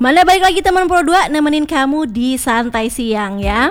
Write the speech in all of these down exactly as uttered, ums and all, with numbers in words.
Mana balik lagi teman Pro dua nemenin kamu di santai siang ya.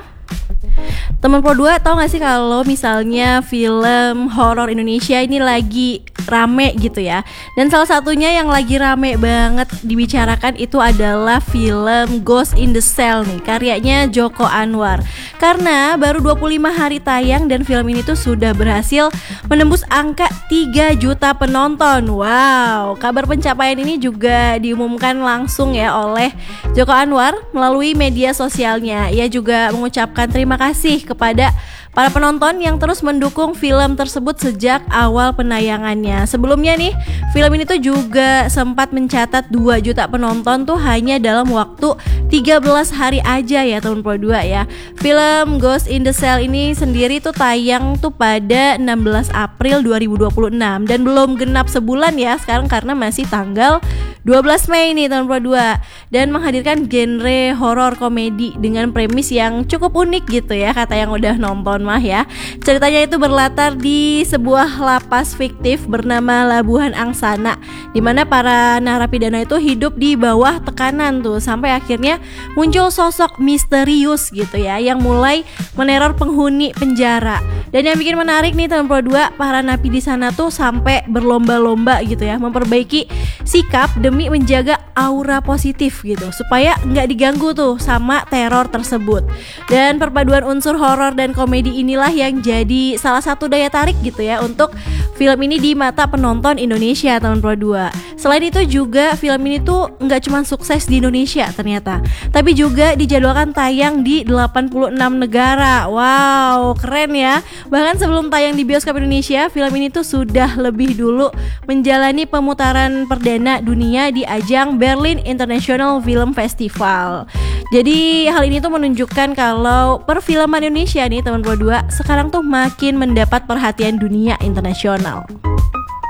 Teman Pro dua tau gak sih kalau misalnya film horor Indonesia ini lagi rame gitu ya. Dan salah satunya yang lagi rame banget dibicarakan itu adalah film Ghost in the Shell nih, karyanya Joko Anwar. Karena baru dua puluh lima hari tayang dan film ini tuh sudah berhasil menembus angka tiga juta penonton. Wow, kabar pencapaian ini juga diumumkan langsung ya oleh Joko Anwar melalui media sosialnya. Ia juga mengucapkan terima kasih kepada para penonton yang terus mendukung film tersebut sejak awal penayangannya. Sebelumnya nih, film ini tuh juga sempat mencatat dua juta penonton tuh hanya dalam waktu tiga belas hari aja ya tahun Pro dua ya. Film Ghost in the Shell ini sendiri tuh tayang tuh pada enam belas April dua ribu dua puluh enam dan belum genap sebulan ya sekarang karena masih tanggal dua belas Mei nih tahun Pro dua, dan menghadirkan genre horor komedi dengan premis yang cukup unik gitu ya kata yang udah nonton mah ya. Ceritanya itu berlatar di sebuah lapas fiktif bernama Labuhan Angsana, di mana para narapidana itu hidup di bawah tekanan tuh sampai akhirnya muncul sosok misterius gitu ya yang mulai meneror penghuni penjara. Dan yang bikin menarik nih tahun Pro dua, para napi di sana tuh sampai berlomba-lomba gitu ya memperbaiki sikap demi menjaga aura positif gitu supaya nggak diganggu tuh sama teror tersebut. Dan perpaduan unsur horor dan komedi inilah yang jadi salah satu daya tarik gitu ya untuk film ini di mata penonton Indonesia tahun Pro dua. Selain itu juga film ini tuh nggak cuma sukses di Indonesia ternyata, tapi juga dijadwalkan tayang di delapan puluh enam negara. Wow, keren ya. Bahkan sebelum tayang di bioskop Indonesia, film ini tuh sudah lebih dulu menjalani pemutaran perdana dunia di ajang Berlin International Film Festival. Jadi hal ini tuh menunjukkan kalau perfilman Indonesia nih teman Pro dua sekarang tuh makin mendapat perhatian dunia internasional.